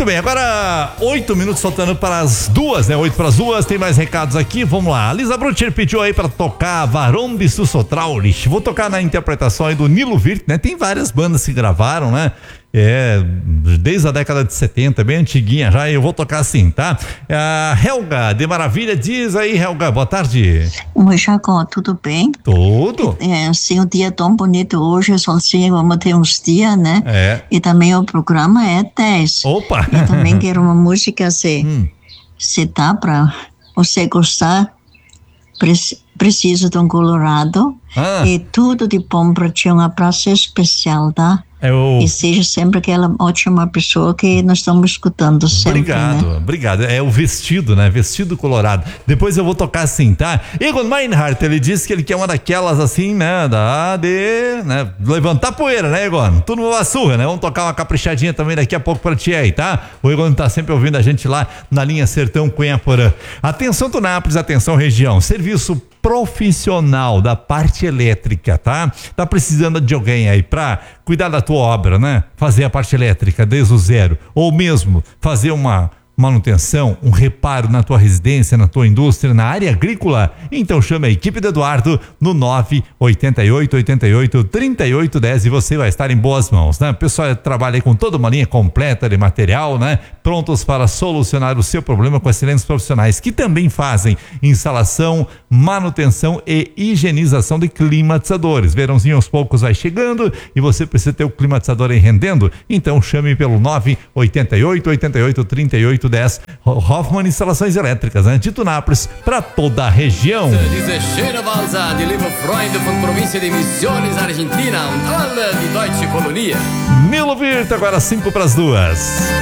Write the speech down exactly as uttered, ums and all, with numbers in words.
Muito bem, agora oito minutos faltando para as duas, né? Oito para as duas, tem mais recados aqui, vamos lá. A Lisa Brutcher pediu aí para tocar Varón de Sus Traulich. Vou tocar na interpretação aí do Nilo Virt, né? Tem várias bandas que gravaram, né? É, desde a década de setenta, bem antiguinha já, e eu vou tocar assim, tá? A Helga de Maravilha diz aí, Helga, boa tarde. Oi, Jacó, tudo bem? Tudo. É, assim, um dia tão bonito hoje, sozinho, vamos ter uns dias, né? É. E também o programa é dez. Opa! Eu também quero uma música, se, hum. se tá pra você gostar, preci, preciso de um Colorado. Ah. E tudo de bom pra ti, um abraço especial, tá? Eu... E seja sempre aquela ótima pessoa que nós estamos escutando sempre, Obrigado, né? obrigado. É o vestido, né? Vestido colorado. Depois eu vou tocar assim, tá? Egon Meinhardt, ele disse que ele quer uma daquelas assim, né? Da de, né? Levantar poeira, né, Egon? Tudo numa surra, né? Vamos tocar uma caprichadinha também daqui a pouco pra ti aí, tá? O Egon tá sempre ouvindo a gente lá na linha Sertão Cunha-Porã. Atenção, Tunápolis, atenção, região. Serviço profissional da parte elétrica, tá? Tá precisando de alguém aí pra cuidar da tua obra, né? Fazer a parte elétrica desde o zero, ou mesmo fazer uma manutenção, um reparo na tua residência, na tua indústria, na área agrícola. Então chama a equipe do Eduardo no nove oito oito, oito oito, três oito um zero e você vai estar em boas mãos, né? O pessoal trabalha aí com toda uma linha completa de material, né? Prontos para solucionar o seu problema com excelentes profissionais que também fazem instalação, manutenção e higienização de climatizadores. Verãozinho aos poucos vai chegando e você precisa ter o climatizador aí rendendo, então chame pelo nove oito oito, oito oito, três oito um zero. Hoffman Instalações Elétricas, né? De Tunápolis para toda a região. Diese schöne Walsa, die liebe Freunde von Província de Misiones, Argentina und alle die deutsche Kolonie. Nilo Virt, agora cinco para as duas.